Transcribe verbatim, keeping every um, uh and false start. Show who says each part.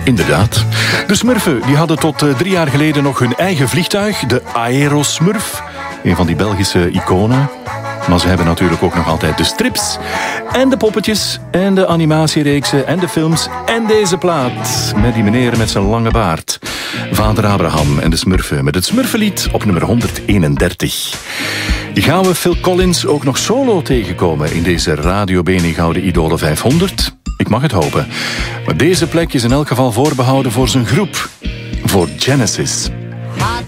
Speaker 1: Inderdaad. De Smurfen die hadden tot uh, drie jaar geleden nog hun eigen vliegtuig, de Aerosmurf. Een van die Belgische iconen. Maar ze hebben natuurlijk ook nog altijd de strips en de poppetjes en de animatiereeksen en de films en deze plaat met die meneer met zijn lange baard. Vader Abraham en de Smurfen met het Smurfenlied op nummer honderdeenendertig. Gaan we Phil Collins ook nog solo tegenkomen in deze Radio Beni Gouden Idolen vijfhonderd? Ik mag het hopen. Maar deze plek is in elk geval voorbehouden voor zijn groep, voor Genesis.